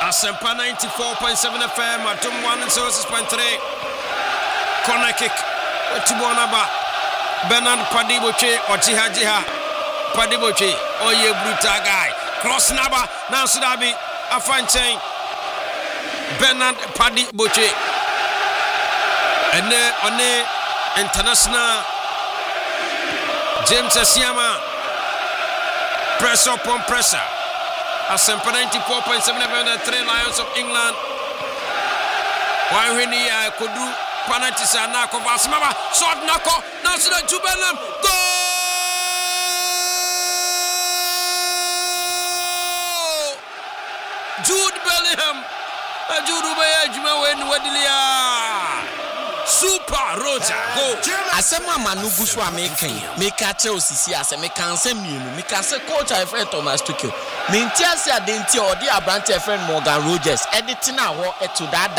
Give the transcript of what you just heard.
Asempa 94.7 FM at 106.3. Corner kick. Tibonaba. Bernard Padiboche or Jiha. Padiboche. Oh, ye brutal guy. Cross Naba. Now Sudabi. A fine chain. Bernard Padiboche. And on the international James Asiama. Press upon pressure. Asempa 94.7 FM, the 3 Lions of England. Why when he could do penalties and knock of Asmama, short knock off, National Jubilee. Goal! Jude Bellingham. Jude Bellingham. Super Roger go. Asema manugu so American. Me catch osisi ase me kan se mienu. Me kan se coach I friend Thomas Tuchel. Me ntia se adenti odi abrante friend Morgan Rogers. Editing awo to that